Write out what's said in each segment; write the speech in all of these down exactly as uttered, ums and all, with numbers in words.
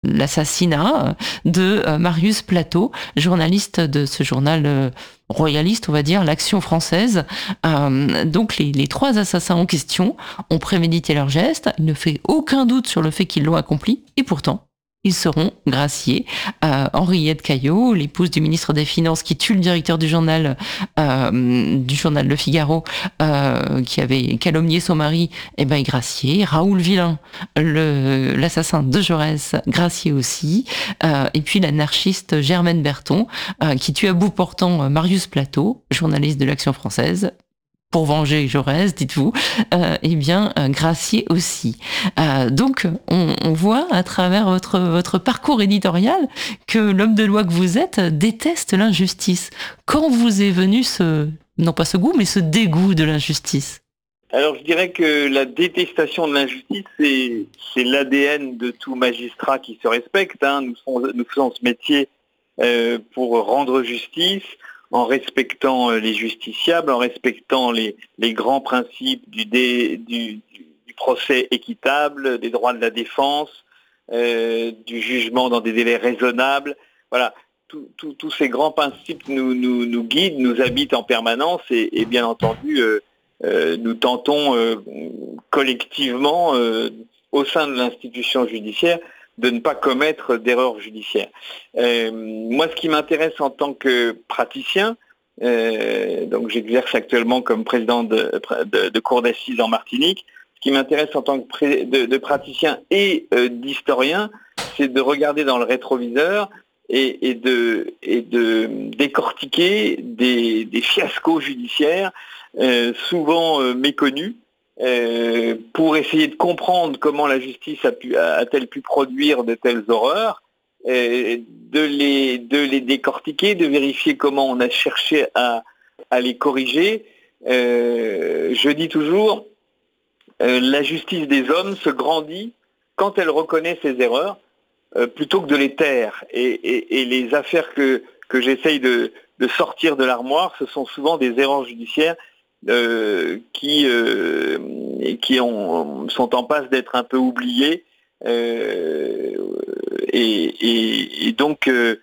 l'assassinat de euh, Marius Plateau, journaliste de ce journal euh, royaliste, on va dire, l'Action française. Euh, donc les, les trois assassins en question ont prémédité leur geste, il ne fait aucun doute sur le fait qu'ils l'ont accompli, et pourtant, ils seront graciés. Euh, Henriette Caillot, l'épouse du ministre des Finances qui tue le directeur du journal, euh, du journal Le Figaro, euh, qui avait calomnié son mari, eh ben, est gracié. Raoul Villain, le, l'assassin de Jaurès, gracié aussi. Euh, et puis l'anarchiste Germaine Berton, euh, qui tue à bout portant Marius Plateau, journaliste de l'Action française, pour venger Jaurès, dites-vous, euh, eh bien, euh, gracié aussi. Euh, donc, on, on voit à travers votre, votre parcours éditorial que l'homme de loi que vous êtes déteste l'injustice. Quand vous est venu ce, non pas ce goût, mais ce dégoût de l'injustice? Alors, je dirais que la détestation de l'injustice, c'est, c'est l'A D N de tout magistrat qui se respecte. Hein. Nous, faisons, nous faisons ce métier euh, pour rendre justice, en respectant les justiciables, en respectant les, les grands principes du, dé, du, du procès équitable, des droits de la défense, euh, du jugement dans des délais raisonnables. Voilà, tous ces grands principes nous, nous, nous guident, nous habitent en permanence et, et bien entendu, euh, euh, nous tentons euh, collectivement, euh, au sein de l'institution judiciaire, de ne pas commettre d'erreurs judiciaires. Euh, moi, ce qui m'intéresse en tant que praticien, euh, donc j'exerce actuellement comme président de, de, de cour d'assises en Martinique, ce qui m'intéresse en tant que pré, de, de praticien et euh, d'historien, c'est de regarder dans le rétroviseur et, et, de, et de décortiquer des, des fiascos judiciaires euh, souvent euh, méconnus, Euh, pour essayer de comprendre comment la justice a pu, a-t-elle pu produire de telles horreurs, euh, de, les, de les décortiquer, de vérifier comment on a cherché à, à les corriger. Euh, je dis toujours, euh, la justice des hommes se grandit quand elle reconnaît ses erreurs, euh, plutôt que de les taire. Et, et, et les affaires que, que j'essaye de, de sortir de l'armoire, ce sont souvent des erreurs judiciaires Euh, qui, euh, qui ont, sont en passe d'être un peu oubliés euh, et, et, et donc, euh,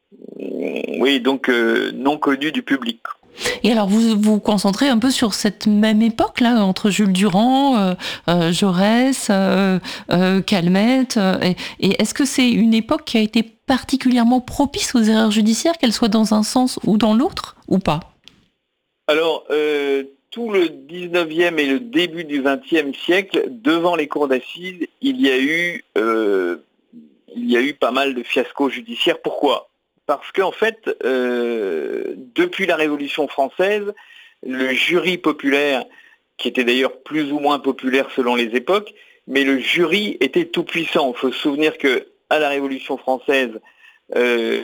oui, donc euh, non connus du public. Et alors, vous vous concentrez un peu sur cette même époque, là, entre Jules Durand, euh, euh, Jaurès, euh, euh, Calmette, euh, et, et est-ce que c'est une époque qui a été particulièrement propice aux erreurs judiciaires, qu'elles soient dans un sens ou dans l'autre, ou pas? Alors, euh, tout le dix-neuvième et le début du vingtième siècle, devant les cours d'assises, il y a eu, euh, il y a eu pas mal de fiascos judiciaires. Pourquoi ? Parce qu'en fait, euh, depuis la Révolution française, le jury populaire, qui était d'ailleurs plus ou moins populaire selon les époques, mais le jury était tout puissant. Il faut se souvenir qu'à la Révolution française, euh,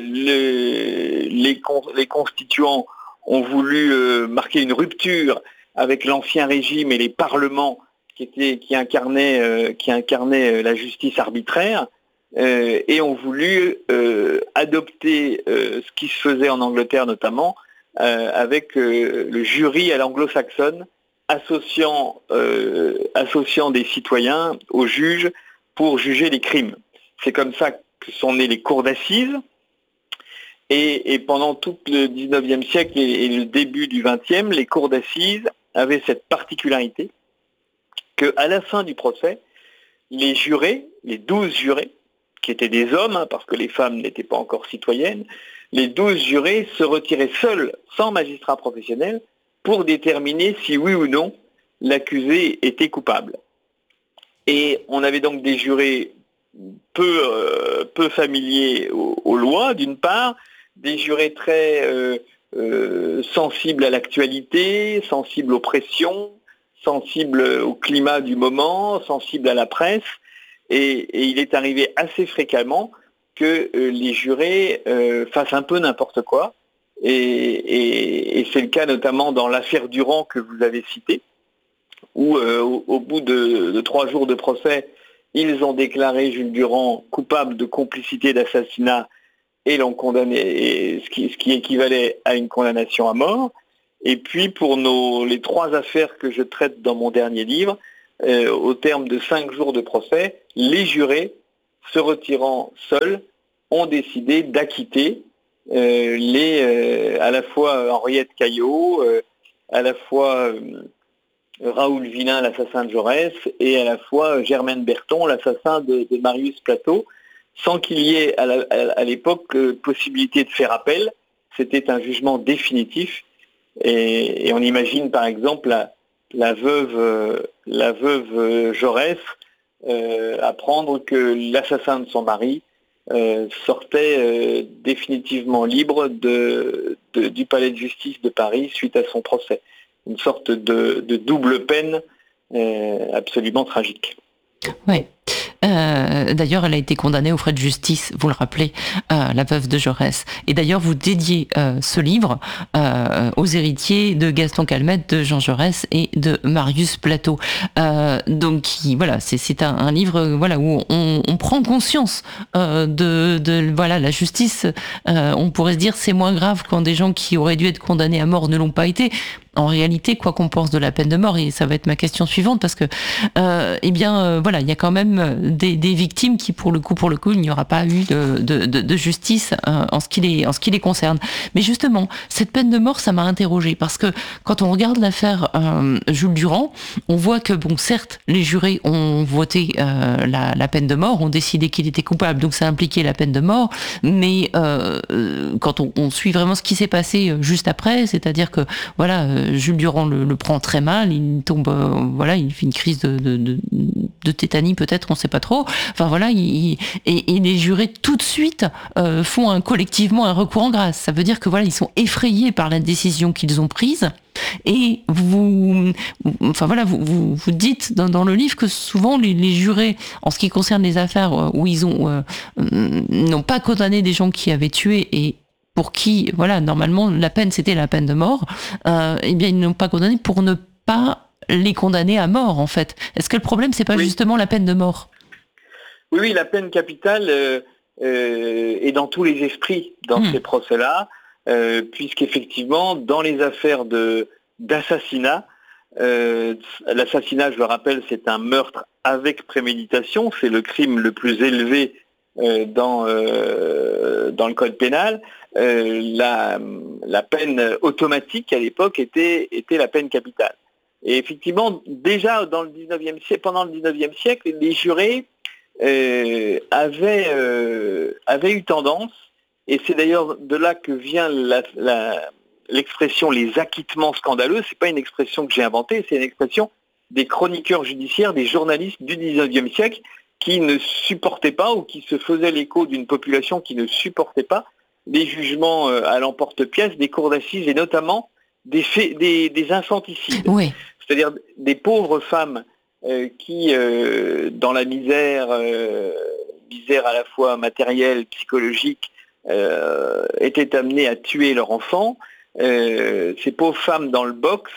le, les, les constituants ont voulu euh, marquer une rupture avec l'ancien régime et les parlements qui, étaient, qui incarnaient, euh, qui incarnaient euh, la justice arbitraire, euh, et ont voulu euh, adopter euh, ce qui se faisait en Angleterre notamment, euh, avec euh, le jury à l'anglo-saxonne, associant, euh, associant des citoyens aux juges pour juger les crimes. C'est comme ça que sont nées les cours d'assises. Et, et pendant tout le dix-neuvième siècle et, et le début du vingtième, les cours d'assises avaient cette particularité qu'à la fin du procès, les jurés, les douze jurés, qui étaient des hommes, hein, parce que les femmes n'étaient pas encore citoyennes, les douze jurés se retiraient seuls, sans magistrat professionnel, pour déterminer si oui ou non l'accusé était coupable. Et on avait donc des jurés peu, euh, peu familiers aux, aux lois, d'une part, des jurés très euh, euh, sensibles à l'actualité, sensibles aux pressions, sensibles au climat du moment, sensibles à la presse, et, et il est arrivé assez fréquemment que euh, les jurés euh, fassent un peu n'importe quoi, et, et, et c'est le cas notamment dans l'affaire Durand que vous avez citée, où euh, au, au bout de, de trois jours de procès, ils ont déclaré Jules Durand coupable de complicité d'assassinat et l'ont condamné, ce qui, ce qui équivalait à une condamnation à mort. Et puis pour nos, les trois affaires que je traite dans mon dernier livre, euh, au terme de cinq jours de procès, les jurés se retirant seuls, ont décidé d'acquitter euh, les, euh, à la fois Henriette Caillot, euh, à la fois euh, Raoul Villain, l'assassin de Jaurès, et à la fois Germaine Berton, l'assassin de, de Marius Plateau, sans qu'il y ait à, la, à l'époque euh, possibilité de faire appel. C'était un jugement définitif. Et, et on imagine par exemple la, la veuve, euh, la veuve Jaurès euh, apprendre que l'assassin de son mari euh, sortait euh, définitivement libre de, de, du palais de justice de Paris suite à son procès. Une sorte de, de double peine euh, absolument tragique. Oui. Euh, d'ailleurs, elle a été condamnée aux frais de justice, vous le rappelez, euh, la veuve de Jaurès. Et d'ailleurs, vous dédiez euh, ce livre euh, aux héritiers de Gaston Calmette, de Jean Jaurès et de Marius Plateau. Euh, donc, qui, voilà, c'est, c'est un, un livre, voilà, où on, on prend conscience euh, de, de, voilà, la justice. Euh, on pourrait se dire, c'est moins grave quand des gens qui auraient dû être condamnés à mort ne l'ont pas été. En réalité, quoi qu'on pense de la peine de mort, et ça va être ma question suivante, parce que, euh, eh bien, euh, voilà, il y a quand même des, des victimes qui, pour le coup, pour le coup, il n'y aura pas eu de, de, de, de justice euh, en ce qui les, en ce qui les concerne. Mais justement, cette peine de mort, ça m'a interrogée, parce que quand on regarde l'affaire euh, Jules Durand, on voit que, bon, certes, les jurés ont voté euh, la, la peine de mort, ont décidé qu'il était coupable, donc ça impliquait la peine de mort. Mais euh, quand on, on suit vraiment ce qui s'est passé juste après, c'est-à-dire que, voilà. Euh, Jules Durand le, le prend très mal, il tombe, euh, voilà, il fait une crise de, de, de, de tétanie peut-être, on ne sait pas trop. Enfin voilà, il, il, et, et les jurés tout de suite euh, font un, collectivement un recours en grâce. Ça veut dire que voilà, ils sont effrayés par la décision qu'ils ont prise. Et vous, enfin voilà, vous, vous, vous dites dans, dans le livre que souvent les, les jurés, en ce qui concerne les affaires où ils ont euh, n'ont pas condamné des gens qui avaient tué et pour qui, voilà, normalement, la peine, c'était la peine de mort, euh, eh bien, ils n'ont pas condamné pour ne pas les condamner à mort, en fait. Est-ce que le problème, c'est pas oui. justement la peine de mort ? Oui, oui, la peine capitale euh, euh, est dans tous les esprits dans mmh. ces procès-là, euh, puisqu'effectivement, dans les affaires de, d'assassinat, euh, l'assassinat, je le rappelle, c'est un meurtre avec préméditation, c'est le crime le plus élevé euh, dans, euh, dans le code pénal. Euh, la, la peine automatique à l'époque était, était la peine capitale. Et effectivement, déjà dans le dix-neuvième siècle, pendant le dix-neuvième siècle, les jurés euh, avaient, euh, avaient eu tendance, et c'est d'ailleurs de là que vient la, la, l'expression les acquittements scandaleux. C'est pas une expression que j'ai inventée, c'est une expression des chroniqueurs judiciaires, des journalistes du dix-neuvième siècle qui ne supportaient pas ou qui se faisaient l'écho d'une population qui ne supportait pas des jugements à l'emporte-pièce, des cours d'assises et notamment des, faits, des, des infanticides. Oui. C'est-à-dire des pauvres femmes euh, qui, euh, dans la misère, euh, misère à la fois matérielle, psychologique, euh, étaient amenées à tuer leur enfant. Euh, ces pauvres femmes dans le box,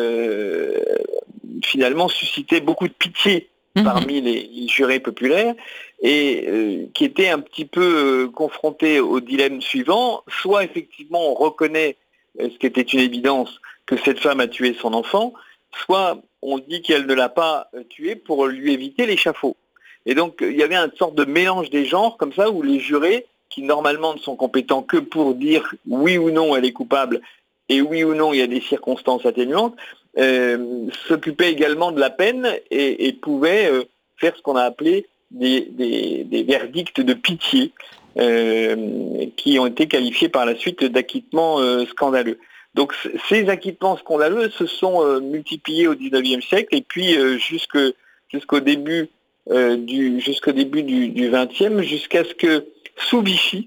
euh, finalement, suscitaient beaucoup de pitié mmh. parmi les, les jurés populaires, et euh, qui était un petit peu euh, confronté au dilemme suivant. Soit effectivement on reconnaît, euh, ce qui était une évidence, que cette femme a tué son enfant, soit on dit qu'elle ne l'a pas euh, tué pour lui éviter l'échafaud. Et donc il y avait une sorte de mélange des genres comme ça, où les jurés, qui normalement ne sont compétents que pour dire oui ou non elle est coupable, et oui ou non il y a des circonstances atténuantes, euh, s'occupaient également de la peine et, et pouvaient euh, faire ce qu'on a appelé Des, des, des verdicts de pitié euh, qui ont été qualifiés par la suite d'acquittements euh, scandaleux. Donc c- ces acquittements scandaleux se sont euh, multipliés au dix-neuvième siècle et puis euh, jusque, jusqu'au début euh, du jusqu'au début du, du vingtième, jusqu'à ce que sous Vichy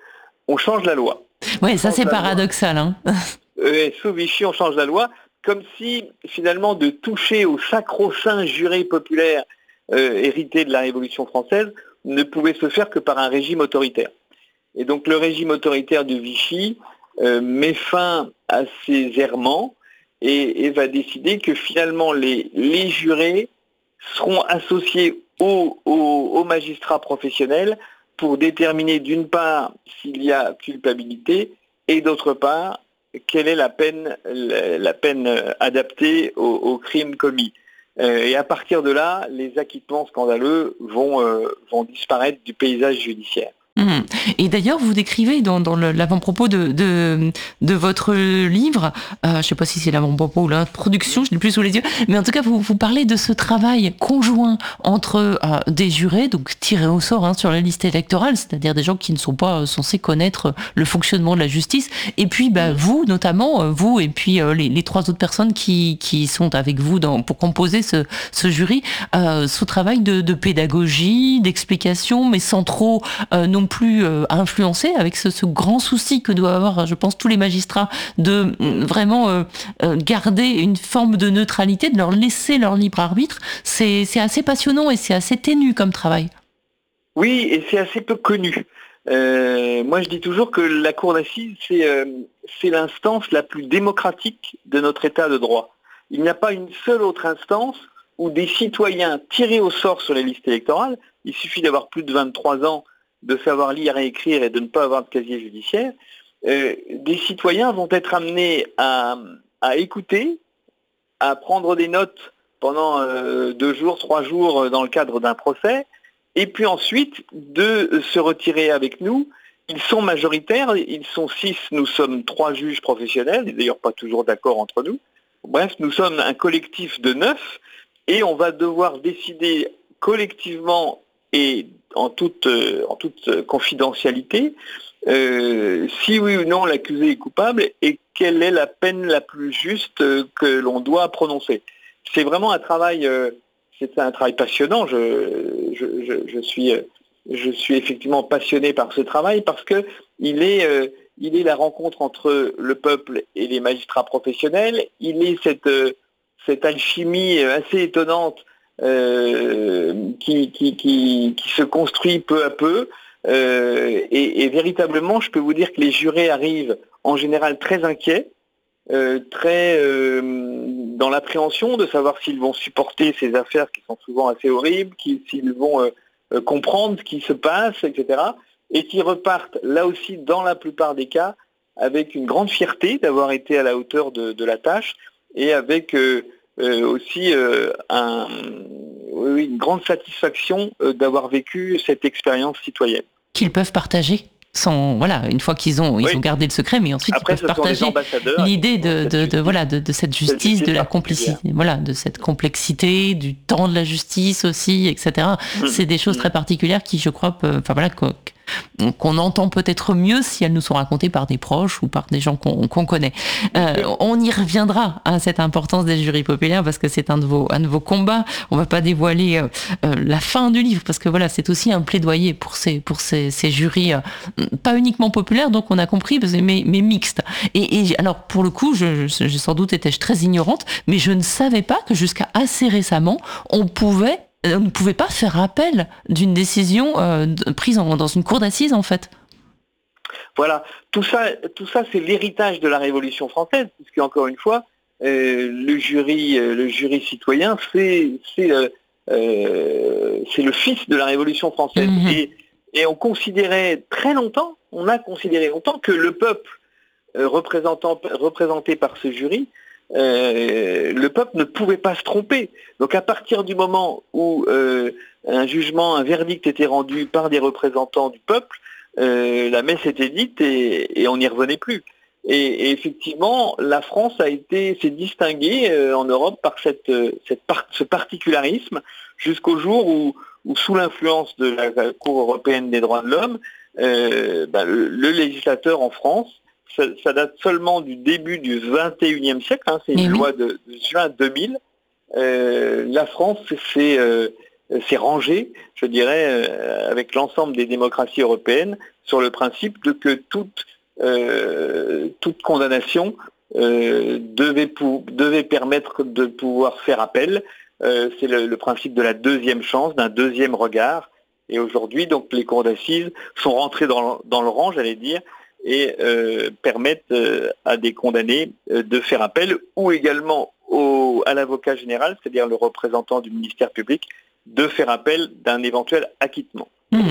on change la loi. Oui, ça c'est paradoxal. Hein. euh, sous Vichy on change la loi, comme si finalement de toucher au sacro-saint juré populaire Euh, hérité de la Révolution française, ne pouvait se faire que par un régime autoritaire. Et donc le régime autoritaire de Vichy euh, met fin à ces errements et, et va décider que finalement les, les jurés seront associés aux, aux, aux magistrats professionnels pour déterminer d'une part s'il y a culpabilité et d'autre part quelle est la peine, la, la peine adaptée au, au crime commis. Euh, et à partir de là, les acquittements scandaleux vont, euh, vont disparaître du paysage judiciaire. Mmh. Et d'ailleurs, vous décrivez dans, dans le, l'avant-propos de, de, de votre livre, euh, je ne sais pas si c'est l'avant-propos ou l'introduction, je ne l'ai plus sous les yeux, mais en tout cas, vous, vous parlez de ce travail conjoint entre euh, des jurés, donc tirés au sort hein, sur la liste électorale, c'est-à-dire des gens qui ne sont pas censés connaître le fonctionnement de la justice, et puis bah, vous, notamment, vous et puis euh, les, les trois autres personnes qui, qui sont avec vous dans, pour composer ce, ce jury, euh, ce travail de, de pédagogie, d'explication, mais sans trop euh, non plus euh, influencé, avec ce, ce grand souci que doivent avoir, je pense, tous les magistrats, de euh, vraiment euh, euh, garder une forme de neutralité, de leur laisser leur libre arbitre. C'est, c'est assez passionnant et c'est assez ténu comme travail. Oui, et c'est assez peu connu. Euh, moi, je dis toujours que la Cour d'assises, c'est, euh, c'est l'instance la plus démocratique de notre État de droit. Il n'y a pas une seule autre instance où des citoyens tirés au sort sur les listes électorales, il suffit d'avoir plus de vingt-trois ans, de savoir lire et écrire et de ne pas avoir de casier judiciaire, euh, des citoyens vont être amenés à, à écouter, à prendre des notes pendant euh, deux jours, trois jours dans le cadre d'un procès, et puis ensuite de se retirer avec nous. Ils sont majoritaires, ils sont six, nous sommes trois juges professionnels, et d'ailleurs pas toujours d'accord entre nous. Bref, nous sommes un collectif de neuf, et on va devoir décider collectivement et en toute, euh, en toute confidentialité, euh, si oui ou non l'accusé est coupable et quelle est la peine la plus juste euh, que l'on doit prononcer. C'est vraiment un travail, euh, c'est un travail passionnant. Je, je, je, je, suis, je suis effectivement passionné par ce travail parce que il est, euh, il est la rencontre entre le peuple et les magistrats professionnels. Il est cette, euh, cette alchimie assez étonnante Euh, qui, qui, qui, qui se construit peu à peu euh, et, et véritablement je peux vous dire que les jurés arrivent en général très inquiets, euh, très euh, dans l'appréhension de savoir s'ils vont supporter ces affaires qui sont souvent assez horribles, qui, s'ils vont euh, comprendre ce qui se passe, et cetera. Et qui repartent là aussi dans la plupart des cas avec une grande fierté d'avoir été à la hauteur de, de la tâche et avec euh, Euh, aussi euh, un, oui, une grande satisfaction euh, d'avoir vécu cette expérience citoyenne. Qu'ils peuvent partager sans, voilà, une fois qu'ils ont, ils oui. ont gardé le secret, mais ensuite Après, ils peuvent partager l'idée de, de, de, voilà, de, de cette justice, de la complicité, voilà, de cette complexité, du temps de la justice aussi, et cetera. Mmh. C'est des choses mmh. très particulières qui, je crois, peuvent, enfin voilà, qu'on, qu'on entend peut-être mieux si elles nous sont racontées par des proches ou par des gens qu'on, qu'on connaît. Euh, on y reviendra à cette importance des jurys populaires parce que c'est un de vos, un de vos combats. On va pas dévoiler euh, euh, la fin du livre parce que voilà, c'est aussi un plaidoyer pour ces, pour ces, ces jurys, euh, pas uniquement populaires, donc on a compris, mais, mais mixtes. Et, et alors pour le coup, je, je, je sans doute étais-je très ignorante, mais je ne savais pas que jusqu'à assez récemment, on pouvait on ne pouvait pas faire appel d'une décision euh, prise en, dans une cour d'assises, en fait. Voilà, tout ça, tout ça, c'est l'héritage de la Révolution française, puisque encore une fois, euh, le jury, euh, le jury citoyen, c'est, c'est, euh, euh, c'est le fils de la Révolution française. Mmh. Et, et on considérait très longtemps, on a considéré longtemps que le peuple euh, représentant, représenté par ce jury, Euh, le peuple ne pouvait pas se tromper. Donc à partir du moment où euh, un jugement, un verdict était rendu par des représentants du peuple, euh, la messe était dite et, et on n'y revenait plus. Et, et effectivement, la France a été s'est distinguée euh, en Europe par cette, cette par, ce particularisme jusqu'au jour où, où sous l'influence de la, la Cour européenne des droits de l'homme, euh, ben, le, le législateur en France, Ça, ça date seulement du début du vingt et unième siècle, hein, c'est une oui. loi de, de juin deux mille. Euh, la France s'est, euh, s'est rangée, je dirais, euh, avec l'ensemble des démocraties européennes, sur le principe de que toute, euh, toute condamnation euh, devait, pou- devait permettre de pouvoir faire appel. Euh, c'est le, le principe de la deuxième chance, d'un deuxième regard. Et aujourd'hui, donc, les cours d'assises sont rentrées dans, dans le rang, j'allais dire, et euh, permettent euh, à des condamnés euh, de faire appel, ou également au, à l'avocat général, c'est-à-dire le représentant du ministère public, de faire appel d'un éventuel acquittement. Mmh.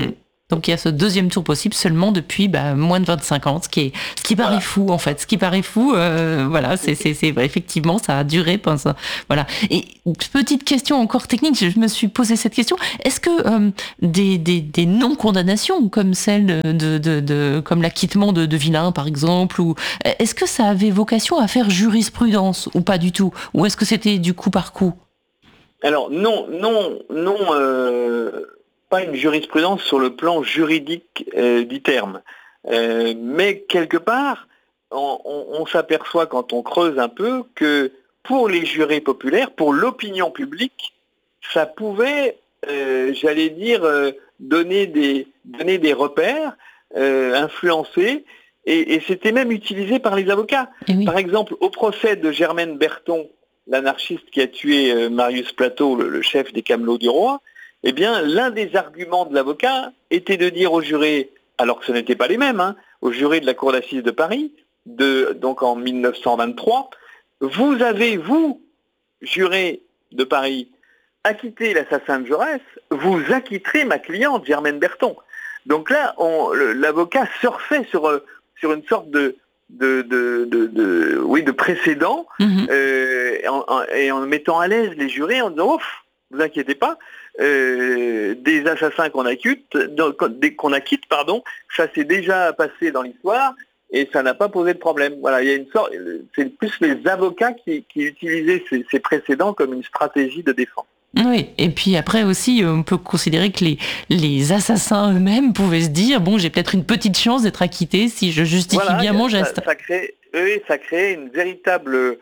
Donc il y a ce deuxième tour possible seulement depuis bah, moins de vingt-cinq ans, ce qui, est, ce qui paraît voilà. fou en fait. Ce qui paraît fou, euh, voilà, c'est, c'est, c'est effectivement ça a duré. Pense, voilà. Et petite question encore technique, je me suis posé cette question. Est-ce que euh, des, des, des non-condamnations comme celle de, de, de, de comme l'acquittement de, de Villain par exemple, ou est-ce que ça avait vocation à faire jurisprudence ou pas du tout, ou est-ce que c'était du coup par coup? Alors non, non, non. Euh... pas une jurisprudence sur le plan juridique euh, du terme. Euh, mais quelque part, on, on, on s'aperçoit quand on creuse un peu que pour les jurés populaires, pour l'opinion publique, ça pouvait, euh, j'allais dire, euh, donner, des, donner des repères, euh, influencer, et, et c'était même utilisé par les avocats. Oui. Par exemple, au procès de Germaine Berton, l'anarchiste qui a tué euh, Marius Plateau, le, le chef des Camelots du Roi, eh bien, l'un des arguments de l'avocat était de dire aux jurés, alors que ce n'étaient pas les mêmes, hein, aux jurés de la Cour d'assises de Paris, de, donc en mille neuf cent vingt-trois, vous avez, vous, jurés de Paris, acquitté l'assassin de Jaurès, vous acquitterez ma cliente, Germaine Berton. Donc là, on, le, l'avocat surfait sur, sur une sorte de, de, de, de, de, oui, de précédent, mm-hmm. euh, et, en, en, et en mettant à l'aise les jurés en disant, ouf, vous inquiétez pas, euh, des assassins qu'on acquitte, qu'on acquitte, pardon, ça s'est déjà passé dans l'histoire et ça n'a pas posé de problème. Voilà, il y a une sorte, c'est plus les avocats qui, qui utilisaient ces, ces précédents comme une stratégie de défense. Oui, et puis après aussi, on peut considérer que les, les assassins eux-mêmes pouvaient se dire, bon, j'ai peut-être une petite chance d'être acquitté si je justifie voilà, bien mon geste. Ça, ça crée, oui, ça crée une véritable,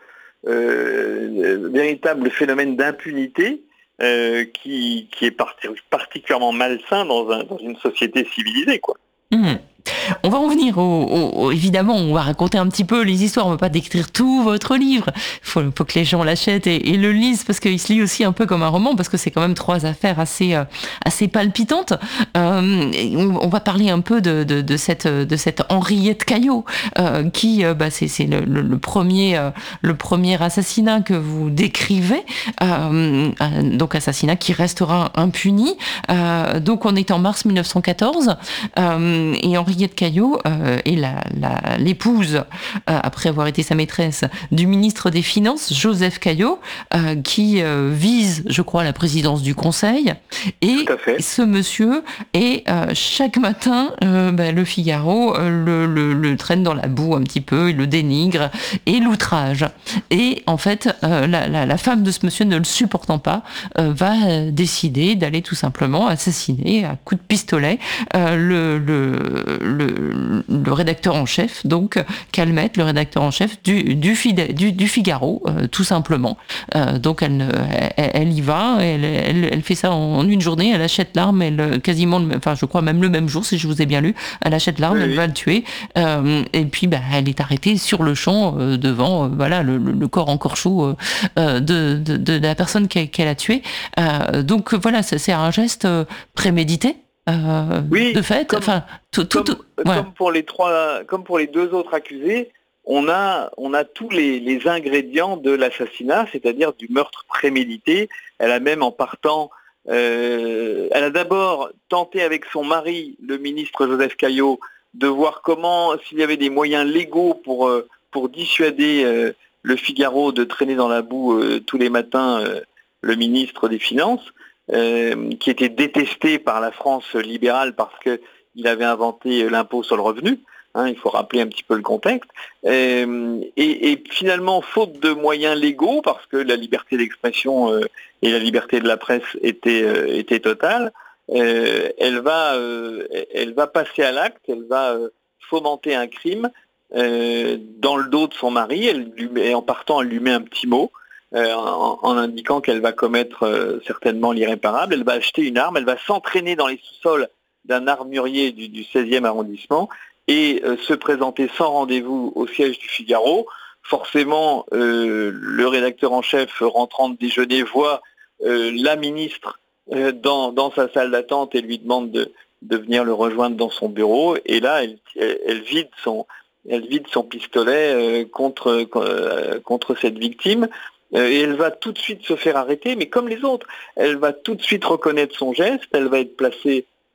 euh, véritable phénomène d'impunité euh, qui, qui est parti, particulièrement malsain dans, un, dans une société civilisée, quoi. Mmh. On va en venir au, au, au, évidemment, on va raconter un petit peu les histoires, on ne va pas décrire tout votre livre. Il faut, faut que les gens l'achètent et, et le lisent parce qu'il se lit aussi un peu comme un roman parce que c'est quand même trois affaires assez, euh, assez palpitantes. Euh, on, on va parler un peu de, de, de, cette, de cette Henriette Caillot euh, qui, euh, bah, c'est, c'est le, le, le, premier, euh, le premier assassinat que vous décrivez, euh, euh, donc assassinat qui restera impuni. Euh, donc on est en mars mille neuf cent quatorze euh, et Henriette Caillot euh, est la, la, l'épouse, euh, après avoir été sa maîtresse, du ministre des Finances, Joseph Caillot, euh, qui euh, vise, je crois, la présidence du Conseil. Et ce monsieur est, euh, chaque matin, euh, bah, le Figaro euh, le, le, le traîne dans la boue un petit peu, il le dénigre et l'outrage. Et en fait, euh, la, la, la femme de ce monsieur, ne le supportant pas, euh, va décider d'aller tout simplement assassiner à coups de pistolet euh, le... le Le, le rédacteur en chef, donc Calmette, le rédacteur en chef du, du, du, du Figaro, euh, tout simplement. Euh, donc elle, elle, elle y va, elle, elle, elle fait ça en une journée, elle achète l'arme, elle quasiment, enfin je crois même le même jour, si je vous ai bien lu, elle achète l'arme, oui, elle oui. va le tuer, euh, et puis bah, elle est arrêtée sur le champ euh, devant, euh, voilà, le, le corps encore chaud euh, de, de, de la personne qu'elle, qu'elle a tuée. Euh, donc voilà, c'est, c'est un geste prémédité. Euh, oui, de fait, comme, enfin, tout, tout, comme, tout, voilà. comme pour les trois, comme pour les deux autres accusés, on a, on a tous les, les ingrédients de l'assassinat, c'est-à-dire du meurtre prémédité. Elle a même en partant, euh, elle a d'abord tenté avec son mari, le ministre Joseph Caillot, de voir comment, s'il y avait des moyens légaux pour, euh, pour dissuader euh, le Figaro de traîner dans la boue euh, tous les matins euh, le ministre des Finances. Euh, qui était détesté par la France libérale parce qu'il avait inventé l'impôt sur le revenu, hein, il faut rappeler un petit peu le contexte, euh, et, et finalement, faute de moyens légaux, parce que la liberté d'expression euh, et la liberté de la presse étaient, euh, étaient totales, euh, elle, va, euh, elle va passer à l'acte, elle va euh, fomenter un crime euh, dans le dos de son mari, elle lui met, et en partant, elle lui met un petit mot, Euh, en, en indiquant qu'elle va commettre euh, certainement l'irréparable. Elle va acheter une arme, elle va s'entraîner dans les sous-sols d'un armurier du, du seizième arrondissement et euh, se présenter sans rendez-vous au siège du Figaro. Forcément, euh, le rédacteur en chef rentrant de déjeuner voit euh, la ministre euh, dans, dans sa salle d'attente et lui demande de, de venir le rejoindre dans son bureau. Et là, elle, elle, elle vide son, elle vide son pistolet euh, contre, euh, contre cette victime. Et elle va tout de suite se faire arrêter, mais comme les autres, elle va tout de suite reconnaître son geste, elle va être placée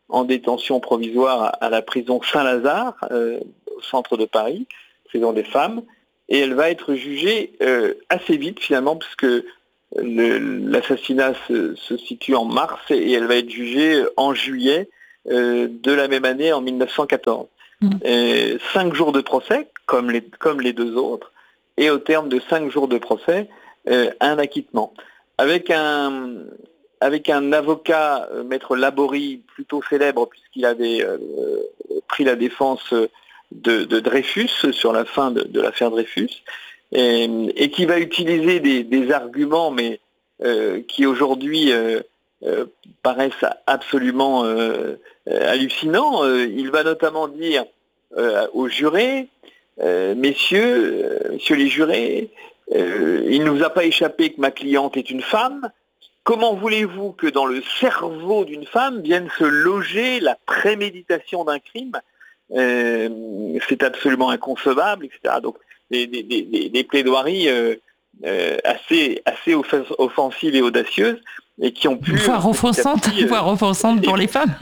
en détention provisoire à la prison Saint-Lazare, euh, au centre de Paris, prison des femmes, et elle va être jugée euh, assez vite finalement, puisque le, l'assassinat se, se situe en mars, et elle va être jugée en juillet euh, de la même année, en mille neuf cent quatorze. Mmh. Et cinq jours de procès, comme les, comme les deux autres, et au terme de cinq jours de procès, euh, un acquittement. Avec un, avec un avocat, euh, maître Laborie, plutôt célèbre, puisqu'il avait euh, pris la défense de, de Dreyfus sur la fin de, de l'affaire Dreyfus, et, et qui va utiliser des, des arguments, mais euh, qui aujourd'hui euh, euh, paraissent absolument euh, hallucinants. Euh, il va notamment dire euh, aux jurés, euh, messieurs, euh, messieurs les jurés, euh, il ne vous a pas échappé que ma cliente est une femme. Comment voulez-vous que dans le cerveau d'une femme vienne se loger la préméditation d'un crime ? euh, C'est absolument inconcevable, et cetera. Donc des, des, des, des plaidoiries euh, euh, assez, assez offensives et audacieuses, et qui ont pu... Voire offensantes, euh, voire offensantes pour les femmes.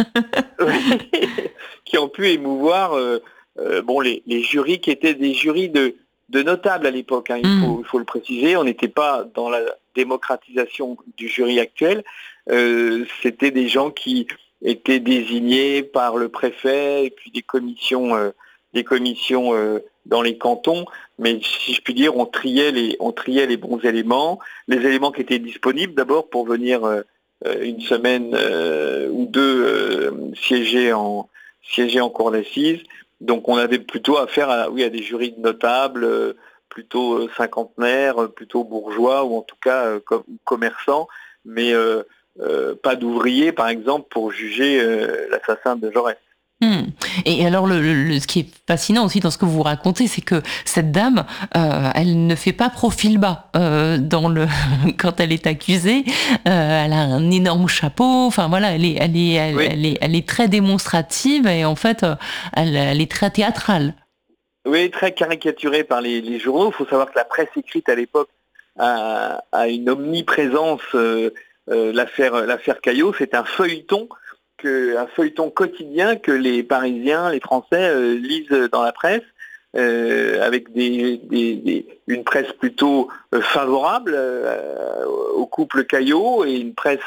Qui ont pu émouvoir euh, euh, bon, les, les jurys qui étaient des jurys de, de notables à l'époque, hein, il, mmh. faut, il faut le préciser. On n'était pas dans la démocratisation du jury actuel. Euh, c'était des gens qui étaient désignés par le préfet et puis des commissions, euh, des commissions euh, dans les cantons. Mais si je puis dire, on triait les, on triait les bons éléments, les éléments qui étaient disponibles d'abord pour venir euh, une semaine euh, ou deux euh, siéger en siéger en cour d'assises. Donc on avait plutôt affaire à, oui, à des jurys de notables, euh, plutôt euh, cinquantenaires, euh, plutôt bourgeois, ou en tout cas euh, com- commerçants, mais euh, euh, pas d'ouvriers, par exemple, pour juger euh, l'assassin de Jaurès. Mmh. Et alors, le, le, ce qui est fascinant aussi dans ce que vous racontez, c'est que cette dame, euh, elle ne fait pas profil bas euh, dans le quand elle est accusée. Euh, elle a un énorme chapeau. Enfin voilà, elle est, elle est, elle, oui. elle est, elle est très démonstrative et en fait, elle, elle est très théâtrale. Oui, très caricaturée par les, les journaux. Il faut savoir que la presse écrite à l'époque a, a une omniprésence. Euh, euh, l'affaire, l'affaire Caillot, c'est un feuilleton. Que, un feuilleton quotidien que les Parisiens, les Français euh, lisent dans la presse, euh, avec des, des, des, une presse plutôt euh, favorable euh, au couple Caillot, et une presse,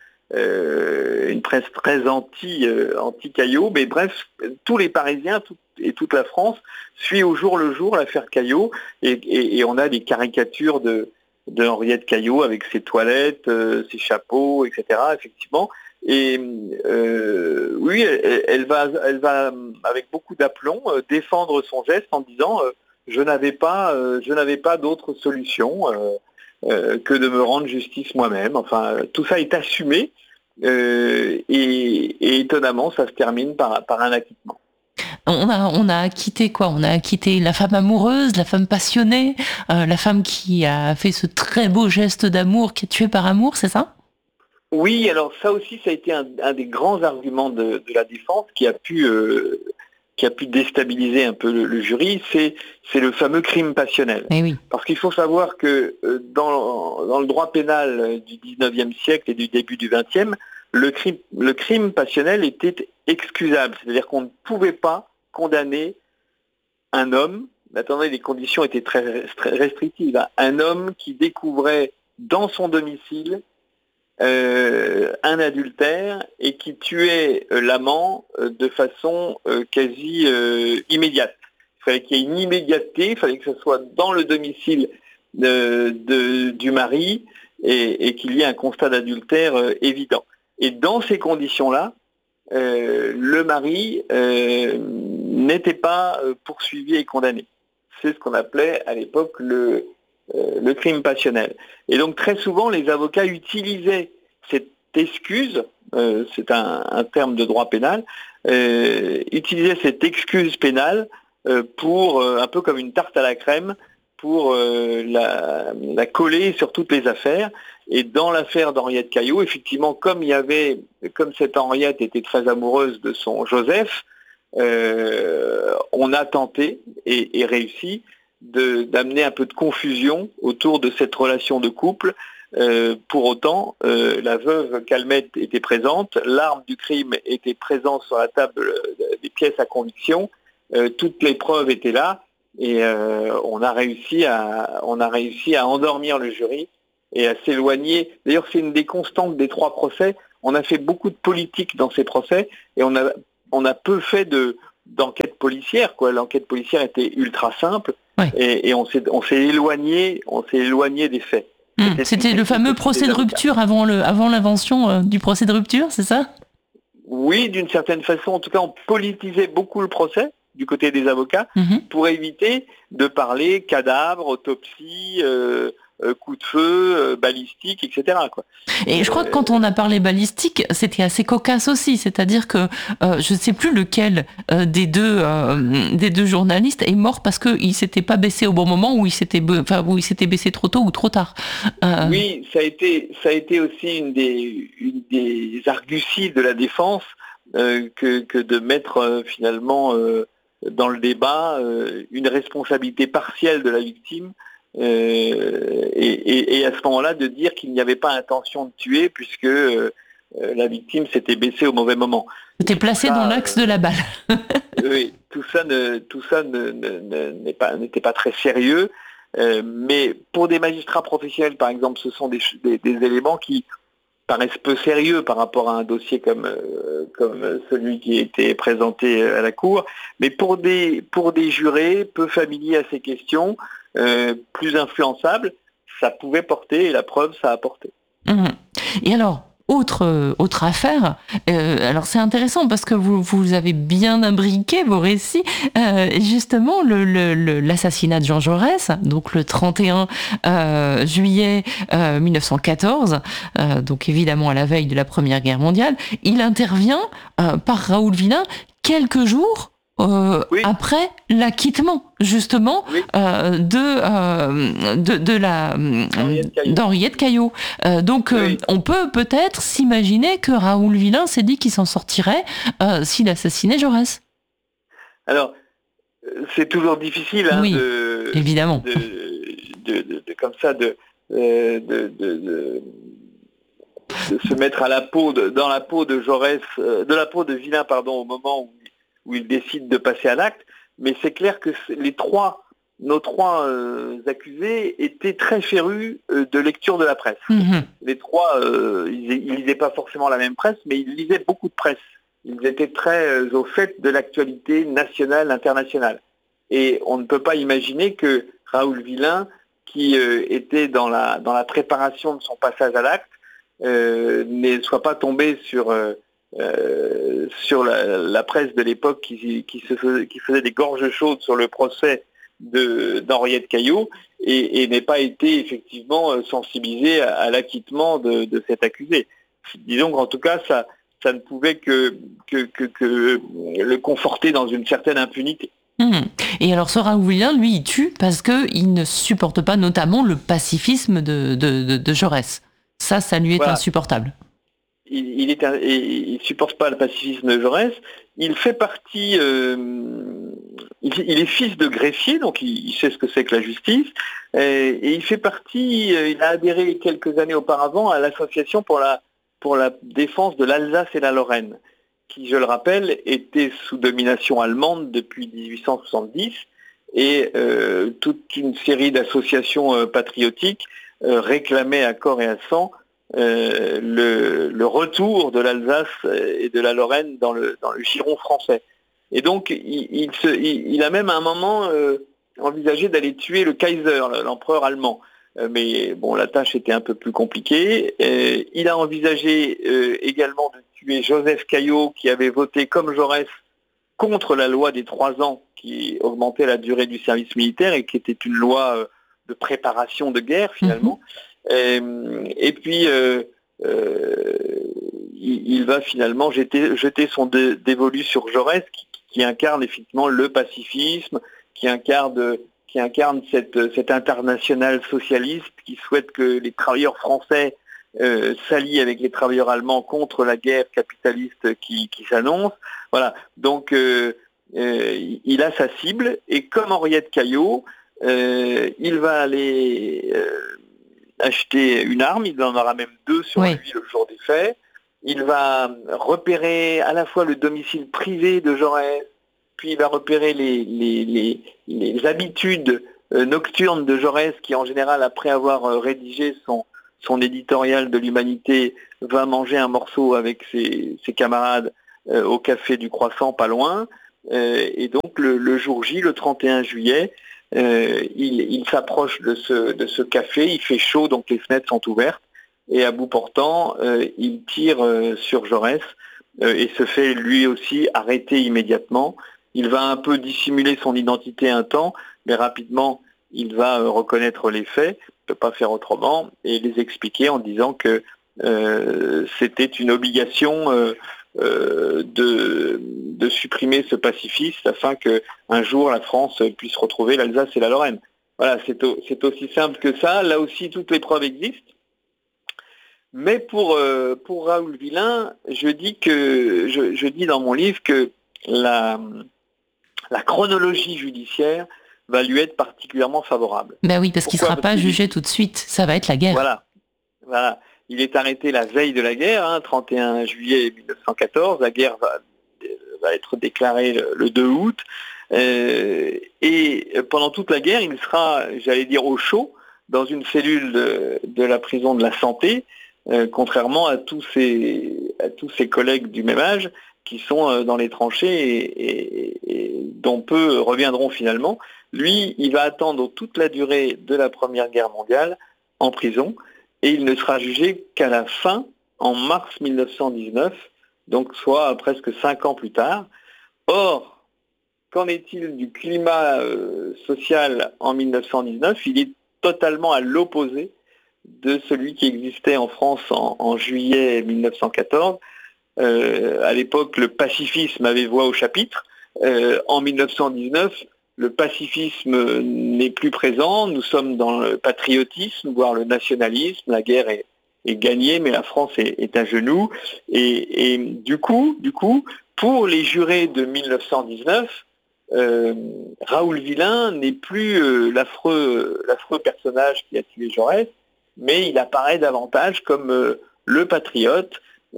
euh, une presse très anti, euh, anti-Caillot. Mais bref, tous les Parisiens tout, et toute la France suivent au jour le jour l'affaire Caillot, et, et, et on a des caricatures de, de Henriette Caillot avec ses toilettes, euh, ses chapeaux, et cetera. Effectivement. Et euh, oui, elle, elle, va, elle va avec beaucoup d'aplomb euh, défendre son geste en disant euh, je n'avais pas, euh, je n'avais pas d'autre solution euh, euh, que de me rendre justice moi-même. Enfin, tout ça est assumé euh, et, et étonnamment, ça se termine par, par un acquittement. On a, on a acquitté quoi ? On a acquitté la femme amoureuse, la femme passionnée, euh, la femme qui a fait ce très beau geste d'amour, qui est tuée par amour, c'est ça ? Oui, alors ça aussi, ça a été un, un des grands arguments de, de la défense qui a pu, euh, qui a pu déstabiliser un peu le, le jury, c'est, c'est le fameux crime passionnel. Eh oui. Parce qu'il faut savoir que euh, dans, dans le droit pénal du dix-neuvième siècle et du début du vingtième, le crime, le crime passionnel était excusable, c'est-à-dire qu'on ne pouvait pas condamner un homme, attendez, les conditions étaient très, très restrictives, hein, un homme qui découvrait dans son domicile Euh, un adultère et qui tuait euh, l'amant euh, de façon euh, quasi euh, immédiate. Il fallait qu'il y ait une immédiateté, il fallait que ce soit dans le domicile de, de, du mari et, et qu'il y ait un constat d'adultère euh, évident. Et dans ces conditions-là, euh, le mari euh, n'était pas euh, poursuivi et condamné. C'est ce qu'on appelait à l'époque le Euh, le crime passionnel. Et donc très souvent, les avocats utilisaient cette excuse, euh, c'est un, un terme de droit pénal, euh, utilisaient cette excuse pénale euh, pour, euh, un peu comme une tarte à la crème, pour euh, la, la coller sur toutes les affaires. Et dans l'affaire d'Henriette Caillot, effectivement, comme il y avait, comme cette Henriette était très amoureuse de son Joseph, euh, on a tenté et, et réussi De, d'amener un peu de confusion autour de cette relation de couple Euh, pour autant, euh, la veuve Calmette était présente, l'arme du crime était présente sur la table euh, des pièces à conviction, euh, toutes les preuves étaient là, et euh, on a réussi à, on a réussi à endormir le jury et à s'éloigner. D'ailleurs, c'est une des constantes des trois procès. On a fait beaucoup de politique dans ces procès, et on a, on a peu fait de d'enquête policière, quoi. L'enquête policière était ultra simple, Ouais. et, et on s'est, on s'est éloigné, on s'est éloigné des faits. Mmh. C'était, C'était le fameux procès de rupture avant, le, avant l'invention euh, du procès de rupture, c'est ça ? Oui, d'une certaine façon. En tout cas, on politisait beaucoup le procès du côté des avocats mmh. pour éviter de parler cadavre, autopsie, euh, euh, coup de feu, euh, balistique, et cetera, quoi. Et je crois que quand on a parlé balistique, c'était assez cocasse aussi. C'est-à-dire que euh, je ne sais plus lequel euh, des, deux, euh, des deux journalistes est mort parce qu'il ne s'était pas baissé au bon moment, ou il s'était, enfin, ou il s'était baissé trop tôt ou trop tard. Euh... Oui, ça a été, ça a été aussi une des, une des arguties de la défense euh, que, que de mettre euh, finalement euh, dans le débat euh, une responsabilité partielle de la victime. Euh, et, et, et à ce moment-là, de dire qu'il n'y avait pas intention de tuer puisque euh, la victime s'était baissée au mauvais moment. C'était placé ça, dans l'axe euh, de la balle. Oui, tout ça, ne, tout ça ne, ne, n'est pas, n'était pas très sérieux. Euh, mais pour des magistrats professionnels, par exemple, ce sont des, des, des éléments qui paraissent peu sérieux par rapport à un dossier comme, euh, comme celui qui a été présenté à la Cour. Mais pour des, pour des jurés peu familiers à ces questions, Euh, plus influençable, ça pouvait porter, et la preuve, ça a porté. Mmh. Et alors, autre, autre affaire, euh, alors c'est intéressant parce que vous, vous avez bien imbriqué vos récits, euh, justement le, le, le, l'assassinat de Jean Jaurès, donc le trente et un euh, juillet euh, mille neuf cent quatorze, euh, donc évidemment à la veille de la Première Guerre mondiale, il intervient euh, par Raoul Villain quelques jours Euh, oui. après l'acquittement justement oui. euh, de, euh, de de la d'Henriette Caillot. Euh, donc oui. euh, on peut peut-être s'imaginer que Raoul Villain s'est dit qu'il s'en sortirait euh, s'il assassinait Jaurès. Alors c'est toujours difficile hein, oui, de, évidemment. De, de, de, de comme ça de, euh, de, de, de de se mettre à la peau de, dans la peau de Jaurès, euh, de la peau de Villain pardon au moment où où il décide de passer à l'acte, mais c'est clair que les trois, nos trois euh, accusés étaient très férus euh, de lecture de la presse. Mmh. Les trois, euh, ils ne lisaient pas forcément la même presse, mais ils lisaient beaucoup de presse. Ils étaient très euh, au fait de l'actualité nationale, internationale. Et on ne peut pas imaginer que Raoul Villain, qui euh, était dans la, dans la préparation de son passage à l'acte, euh, ne soit pas tombé sur... Euh, Euh, sur la, la presse de l'époque qui, qui, se faisait, qui faisait des gorges chaudes sur le procès de, d'Henriette Caillot et, et n'ait pas été effectivement sensibilisé à, à l'acquittement de, de cet accusé. Disons qu'en tout cas, ça, ça ne pouvait que, que, que, que le conforter dans une certaine impunité. Mmh. Et alors ce Raoul Villain, lui, il tue parce qu'il ne supporte pas notamment le pacifisme de, de, de, de Jaurès. Ça, ça lui est voilà. insupportable. Il, il est un, il supporte pas le pacifisme de Jaurès. Il fait partie, euh, il, il est fils de greffier, donc il, il sait ce que c'est que la justice, et, et il fait partie, il a adhéré quelques années auparavant à l'association pour la, pour la défense de l'Alsace et la Lorraine, qui, je le rappelle, était sous domination allemande depuis dix-huit cent soixante-dix, et euh, toute une série d'associations euh, patriotiques euh, réclamaient à corps et à sang Euh, le, le retour de l'Alsace et de la Lorraine dans le, dans le giron français. Et donc, il, il, se, il, il a même à un moment euh, envisagé d'aller tuer le Kaiser, l'empereur allemand. Euh, mais bon, la tâche était un peu plus compliquée. Euh, il a envisagé euh, également de tuer Joseph Caillot, qui avait voté comme Jaurès contre la loi des trois ans, qui augmentait la durée du service militaire et qui était une loi euh, de préparation de guerre, finalement. Mmh. Et, et puis, euh, euh, il, il va finalement jeter, jeter son dé, dévolu sur Jaurès, qui, qui incarne effectivement le pacifisme, qui incarne, qui incarne cette, cette internationale socialiste, qui souhaite que les travailleurs français euh, s'allient avec les travailleurs allemands contre la guerre capitaliste qui, qui s'annonce. Voilà. Donc, euh, euh, il a sa cible, et comme Henriette Caillot, euh, il va aller... Euh, acheter une arme, il en aura même deux sur Oui. lui le jour des faits. Il va repérer à la fois le domicile privé de Jaurès, puis il va repérer les, les, les, les habitudes euh, nocturnes de Jaurès, qui en général, après avoir euh, rédigé son, son éditorial de l'humanité, va manger un morceau avec ses, ses camarades euh, au café du Croissant, pas loin. Euh, et donc le, le jour J, le trente et un juillet, euh, il, il s'approche de ce, de ce café, il fait chaud, donc les fenêtres sont ouvertes, et à bout portant, euh, il tire euh, sur Jaurès euh, et se fait lui aussi arrêter immédiatement. Il va un peu dissimuler son identité un temps, mais rapidement, il va euh, reconnaître les faits, il ne peut pas faire autrement, et les expliquer en disant que euh, c'était une obligation euh, euh, de, de supprimer ce pacifiste afin qu'un jour la France puisse retrouver l'Alsace et la Lorraine. Voilà, c'est, au, c'est aussi simple que ça. Là aussi, toutes les preuves existent. Mais pour, euh, pour Raoul Villain, je dis, que, je, je dis dans mon livre que la, la chronologie judiciaire va lui être particulièrement favorable. Ben oui, parce qu'il ne sera pas jugé tout de suite, ça va être la guerre. Voilà, voilà. Il est arrêté la veille de la guerre, hein, trente et un juillet mille neuf cent quatorze, la guerre va, va être déclarée le, le deux août, euh, et pendant toute la guerre, il sera, j'allais dire, au chaud, dans une cellule de, de la prison de la Santé, Euh, contrairement à tous ses, à tous ses collègues du même âge qui sont euh, dans les tranchées et, et, et dont peu reviendront finalement. Lui, il va attendre toute la durée de la Première Guerre mondiale en prison et il ne sera jugé qu'à la fin, en mars mille neuf cent dix-neuf, donc soit presque cinq ans plus tard. Or, qu'en est-il du climat euh, social en mille neuf cent dix-neuf ? Il est totalement à l'opposé de celui qui existait en France en, en juillet mille neuf cent quatorze. Euh, à l'époque, le pacifisme avait voix au chapitre. Euh, en mille neuf cent dix-neuf, le pacifisme n'est plus présent. Nous sommes dans le patriotisme, voire le nationalisme. La guerre est, est gagnée, mais la France est, est à genoux. Et, et du coup, du coup, pour les jurés de mille neuf cent dix-neuf, euh, Raoul Villain n'est plus euh, l'affreux, l'affreux personnage qui a tué Jaurès, mais il apparaît davantage comme euh, le patriote,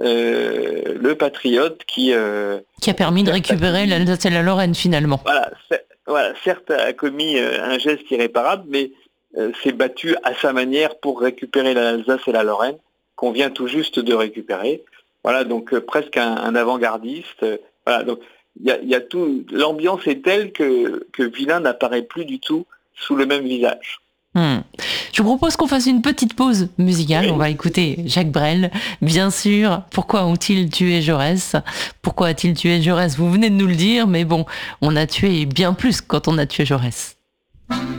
euh, le patriote qui... Euh, qui a permis de récupérer l'Alsace et la Lorraine, finalement. Voilà, voilà, certes a commis euh, un geste irréparable, mais euh, s'est battu à sa manière pour récupérer l'Alsace et la Lorraine, qu'on vient tout juste de récupérer. Voilà, donc euh, presque un, un avant-gardiste. Euh, voilà, donc il y a, y a tout... L'ambiance est telle que, que Villain n'apparaît plus du tout sous le même visage. Hmm. Je vous propose qu'on fasse une petite pause musicale. Oui. On va écouter Jacques Brel, bien sûr. Pourquoi ont-ils tué Jaurès ? Pourquoi a-t-il tué Jaurès ? Vous venez de nous le dire, mais bon, on a tué bien plus quand on a tué Jaurès.